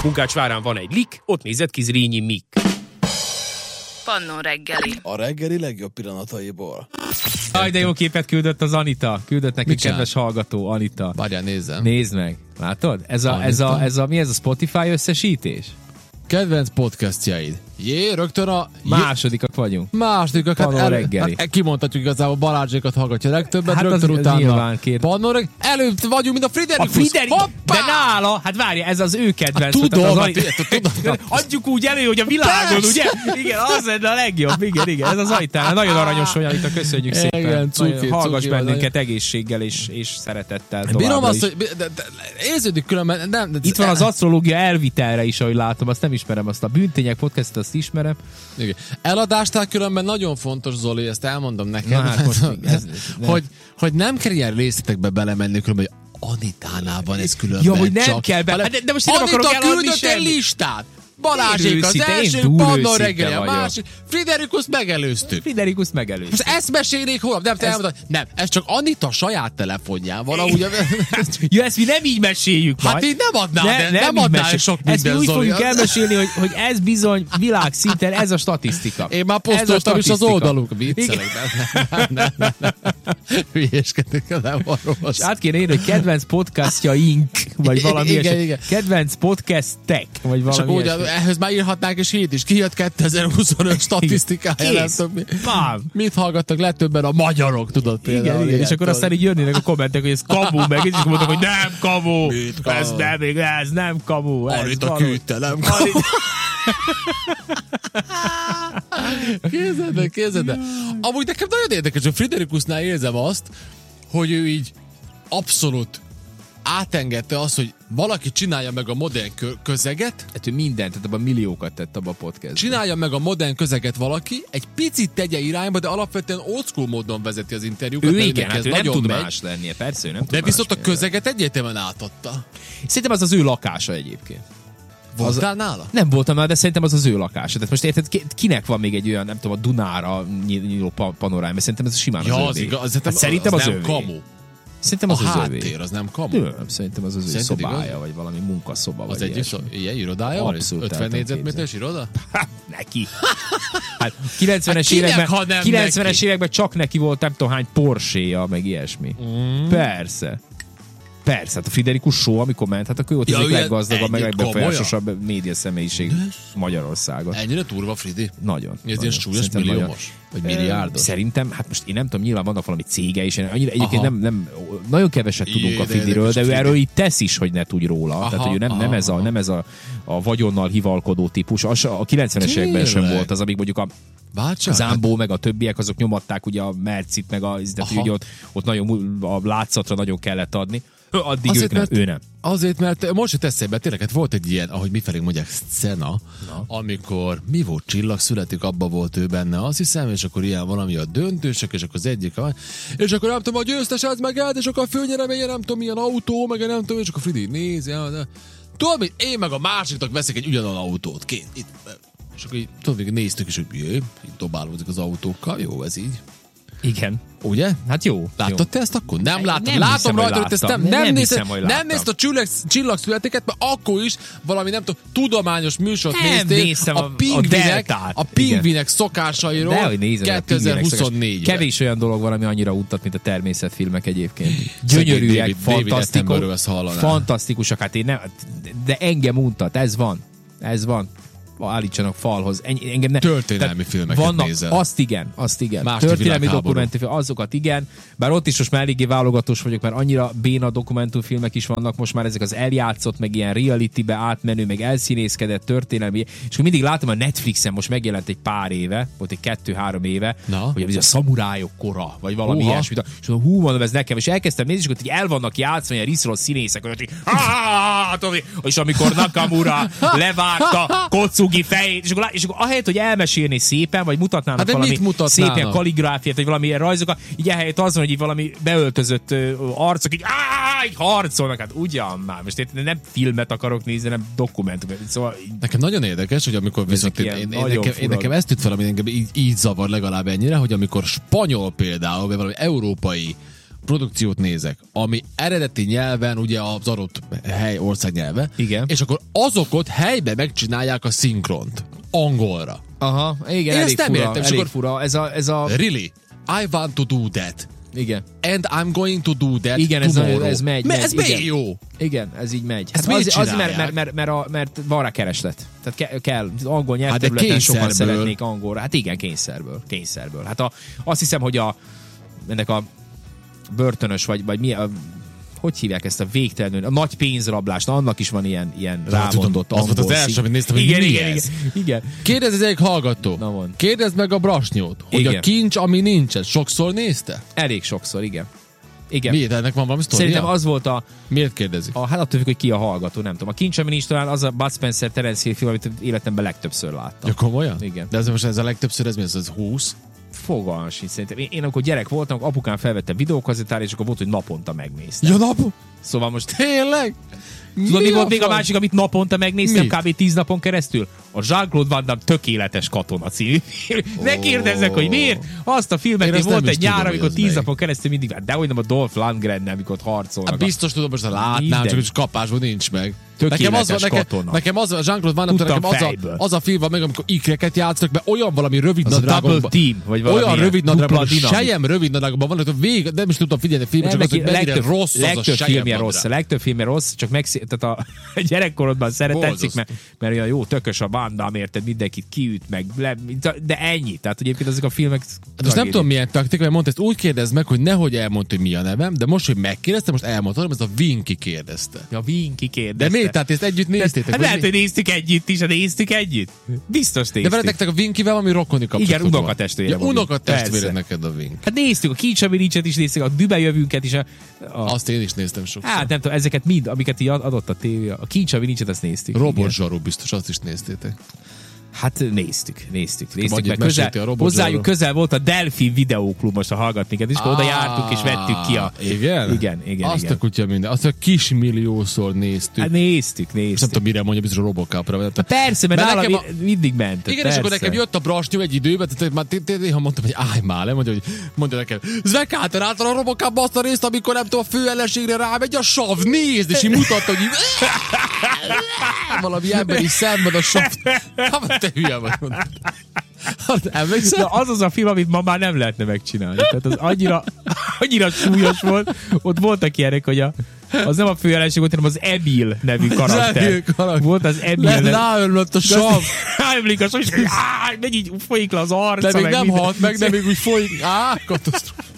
Munkácsvárán van egy lik, ott nézett ki Zrínyi Mik. Pannon reggeli. A reggeli legjobb pillanataiból. Jaj, de jó képet küldött az Anita. Küldött neki Mit kedves hallgató, Anita. Várjál, nézzem. Nézd meg. Látod? Ez a mi ez a Spotify összesítés? Kedvenc podcastjaid. Jé, rögtön a... Másodikak vagyunk. Másodikak. Pannon reggeli. Hát kimondhatjuk igazából, Balázsékat hallgatja legtöbbet, Hát rögtön az utána. nyilván kér. Pannon reggeli. Előbb vagyunk, mint a Friderikus. De nála, hát várja, ez az ő kedvenc. Tudom. Adjuk úgy elő, hogy a világon, ugye? Igen, az lenne a legjobb. Igen, ez az Anitánál. Nagyon aranyos vagy, Anita, köszönjük szépen. Igen, cuki, hallgass cuki bennünket vagy. egészséggel és szeretettel Bírom továbbra azt, is. hogy... Érződik különben... Nem, Itt van az asztrológia elvitelre is, ahogy látom, azt nem ismerem, azt a Bűntények podcastot, azt ismerem. Igen. Eladásnál különben nagyon fontos, Zoli, ezt elmondom neked, Na, hát most hogy nem kell ilyen részletekbe belemenni, különben, hogy Anitánál van ez különben. Ja, hogy nem csak, kell be. De most én nem akarok Anita eladni küldött egy semmit. listát. Balázsék az Őszinte, én első, túl Pannon őszinte reggeli a vagyok. másik, Friderikuszt megelőztük. Friderikus megelőz. Most ezt mesélnék holnap, nem, te elmondod, nem, ez csak Anita saját telefonján valahogy. Ja, ezt mi nem így meséljük majd. Hát így nem adnál, nem így adnál mesél- sok Ezt mi minden, úgy Zoli. fogjuk elmesélni, hogy ez bizony világszinten, ez a statisztika. Én már Ez a posztoltam is az statisztika. oldaluk. Viccelek, nem. Hülyéskedek, nem arról. És át kéne írni, hogy kedvenc podcastjaink, vagy valami Igen, ilyesmi. igen. Kedvenc podcastek, vagy És valami akkor ugye ilyesmi. ehhez már írhatnánk és hét is. Kijött 2025 statisztikája. Nem Kész. tudom mi. Bám. Mit hallgattak legtöbben a magyarok, tudod például. Igen, és akkor aztán így jönnének a kommentek, hogy ez kamu, meg és akkor mondok, hogy nem kamu. Mit kamu? Ez nem kamu. ez Anita valami- küldte, nem Képzeld el. Amúgy nekem nagyon érdekes, hogy Friderikusnál érzem azt, hogy ő így abszolút átengedte azt, hogy valaki csinálja meg a modern közeget, Hát ő mindent, tehát abban milliókat tett abban a podcastban. csinálja meg a modern közeget valaki, egy picit tegye irányba, de alapvetően old school módon vezeti az interjúkat. Ő mert igen, neki hát ez ő nem nagyon tud megy. más lennie, persze, ő nem tud De viszont a más közeget egyértelműen átadta. Szerintem az ő lakása egyébként. Voltál nála? Nem voltam már, de szerintem az ő lakása. Tehát most érted, kinek van még egy olyan, nem tudom, a Dunára nyíló panoráma? Szerintem ez simán Ja, az az övé. igaz. Hát szerintem az nem övé. kamu. Szerintem A az az övé. háttér, az nem kamu. Nem, szerintem az ő Szerinted szobája, igaz? vagy valami munkaszoba. Az vagy egy ilyesmi. ilyen irodája van? Abszolút 50 el tudom négyzetméteres iroda? Neki. Hát 90-es Hát kinek, években, ha nem 90-es neki? években csak neki volt nem tudom hány Porsche-ja, meg ilyesmi. Persze. Persze, hát a Friderikus Show, amikor ment, hát akkor ő volt az Ja, egyik ugye, leggazdagabb, meg ennyi legbefolyásosabb média személyiség Magyarországon. Ennyire turva, Fridi? Nagyon. Ez ilyen nagyon. súlyos Szerintem milliómos? Vagy milliárdos? Szerintem, hát most én nem tudom, nyilván vannak valami cége is, annyira, egyébként Aha. nem, nagyon keveset tudunk Jé, a de Fridiről, érdekes de ő Fridi. erről így tesz is, hogy ne tudj róla. Aha, Tehát, hogy ő nem ez a vagyonnal hivalkodó típus. A 90-es években sem Tényleg? volt az, amíg mondjuk a Bácsa? Zámbó, meg a többiek, azok nyomatták ugye a Mercit, meg tehát ugye ott nagyon a látszatra nagyon kellett adni. Addig ő nem. Azért, mert most jut eszembe, tényleg hát volt egy ilyen, ahogy mifelé mondják, szcena, amikor mi volt, Csillag születik, abba volt ő benne, azt hiszem, és akkor ilyen valami a döntősek, és akkor az egyik, és akkor nem tudom, a győztes az meg át, és akkor a főnyereménye, nem tudom, milyen autó, meg nem tudom, és akkor Fridi nézi, de tudod mit, én meg a másiknak veszek egy ugyanolyan autót, itt. És akkor így, tudod, még néztük is, hogy így dobálózik az autókkal, jó, ez így. Igen. Ugye? Hát jó. Láttad te ezt akkor? Nem láttam. Nem Látom hiszem, rajta, hogy hogy ezt láttam. nem Nem nézted, hiszem, hogy nem láttam. nézted a csillagszületéket, mert akkor is valami, nem tudom, tudományos műsort Nem néztél néztem a Deltát. a pingvinek szokásairól Dehogy nézem, a pingvinek 2024-ben. Kevés olyan dolog van, ami annyira utat, mint a természetfilmek egyébként. Gyönyörűek, David Attenborough ezt hallaná. fantasztikusak, hát én nem, de engem untat, ez van. Állítsanak falhoz. Engem ne, Történelmi tehát filmeket vannak, nézel. Azt igen. Második Történelmi világháború. dokumentumfilmek, azokat igen. Bár ott is most már eléggé válogatós vagyok, mert annyira béna dokumentumfilmek is vannak most már, ezek az eljátszott, meg ilyen realitybe átmenő, meg elszínészkedett történelmi. És akkor mindig látom, a Netflixen most megjelent egy pár éve, volt egy 2-3 éve, hogy ez a szamurájok kora, vagy valami ilyesmit. És mondom, ez nekem, és elkezdtem nézni, és akkor így el vannak játszani ilyen riszrosz színészek, és amikor Nakamura levágta Kocugi fejét, és akkor ahelyett, hogy elmesélni szépen, vagy mutatnának valami szépen kalligráfiát, vagy valami ilyen rajzokat, így ehelyett az van, hogy így valami beöltözött arcok, így harcolnak, hát ugyan már. Most én nem filmet akarok nézni, nem dokumentumot. Szóval nekem nagyon érdekes, hogy amikor viszont nekem ezt tűnt fel, ami engem így zavar legalább ennyire, hogy amikor spanyol például, vagy valami európai produkciót nézek, ami eredeti nyelven ugye az adott hely ország nyelve, Igen. és akkor azokat helyben megcsinálják a szinkront. Angolra. Aha, igen, Én elég ezt nem fura, értem, és elég akkor- fura. Ez a... Really? I want to do that. Igen. And I'm going to do that Igen, tomorrow. ez megy. Ez igen. miért jó? Igen, ez így megy. Ezt miért azért, csinálják? mert van rá kereslet. Tehát kell, az angol Hát de nyelvterületen sokan kényszerből. szeretnék angolra. Hát igen, kényszerből. Hát azt hiszem, hogy ennek a börtönös, vagy mi hogy hívják ezt a végtelenül, a nagy pénzrablást, annak is van ilyen rámondott az volt az első, amit néztem, hogy igen, mi igen, ez? igen. Kérdezz az egyik hallgató. Na van. Kérdezd meg a Brasnyót, hogy Igen. a kincs, ami nincsen, sokszor nézte? Elég sokszor, igen. Igen. Miért? Ennek van valami sztoria? Szerintem az volt Miért kérdezik? hát attól függ, hogy ki a hallgató, nem tudom. A kincs, ami nincs, talán az a Bud Spencer Terence Hill film, amit életemben legtöbbször láttam. Ja, komolyan? Igen. De ez most ez a legtöbbször, ez mi az 20? Fogalmam sincs szerintem. Én amikor gyerek voltam, apukám felvette videókazettára, és akkor volt, hogy naponta megnéztem. Ja, napo? Szóval most Tényleg? tudod, mi volt még a franc? másik, amit naponta megnéztem, Mit? kb. 10 napon keresztül? A Jean-Claude Van Damme Tökéletes katona című film. Ne kérdezzek, hogy miért? Azt a filmet Én én azt volt nem egy is nyár, tudom, amikor hogy az 10 melyik. napon keresztül mindig, dehogy nem a Dolph Lundgrennel, amikor ott harcolnak. Hát biztos tudom, most látnám, Minden. csak kapásban nincs meg. Tökéletes katona. nekem az a Jean-Claude Van Damme, Tudtam nekem fejből. az a film van meg, amikor ikreket játszanak, mert olyan valami rövid Az a nadrágban. Double Team, vagy valami olyan ilyen. rövid Dupla nadrágban, dinamit. sejem rövid nadrágban van, hogy végig, nem is tudtam figyelni a filmet, csak az, hogy mennyire rossz az a legtöbb sejem filmje rossz, nadrág. legtöbb filmje rossz, csak tehát a gyerekkorodban tetszik, Borzasztó. mert olyan jó, tökös a bandám, érted, mindenkit kiüt, meg de ennyi. Tehát egyébként ezek a filmek... Hát most nem tudom milyen taktika, mert mondta, ezt úgy kérdezd meg, hogy nehogy elmondta, hogy mi a nevem, de most, hogy megkérdezte, most elmondtam, ez a Vinki kérdezte. Ja, Vinki kérdezte. De miért? Tehát ezt együtt néztétek? Hát vagy lehet, mi? hogy néztük együtt is, de néztük együtt. Biztos De néztük. veletek a Vinkivel valami rokoni kapcsolatot Igen, van. unokatestvére Ja, vagyunk. unokatestvére Persze. neked a Vink. Hát néztük, a Kincs, ami nincset is néztük, a Dübejövünket is. Azt én is néztem sokszor. Hát nem tudom, ezeket mind, amiket így adott a tévé. A Kincs, ami nincset, azt néztük. Robot Igen. Zsaru biztos, azt is néztétek. Hát néztük, Vagy mert itt meséltél a Robot hozzájuk Zsaru. közel volt a Delphi videóklub, most a hallgat minket, és akkor oda jártunk, és vettük ki a... Igen? Igen. Azt a kutya minden. Azt a kismilliószor néztük. Hát néztük. Nem tudom, mire mondja, biztos a Robocopra. Persze, mert nálam nekem mindig ment. Igen, és akkor nekem jött a Brasnyó egy időben, tehát már néha mondtam, hogy állj már le, mondja nekem, Zvekát, te láttad a Robocopba azt a részt, amikor nem tudom, a főellenségre rámegy a sav, nézd, és így mutatta, hogy így, valami emberi szenved a sav. Hát te hülye vagy, mondta. Hát emlékszel? Na, az a film, amit ma már nem lehetne megcsinálni. Tehát az annyira súlyos volt. Ott voltak ilyenek, hogy az nem a főjelenség volt, hanem az Emil nevű karakter. Emil karakter. Volt az Emil. Ráörlött a sav. Ráömlik a sav, és megy így folyik le az arca. De még nem minden. halt meg, de még úgy folyik. Katasztrófa.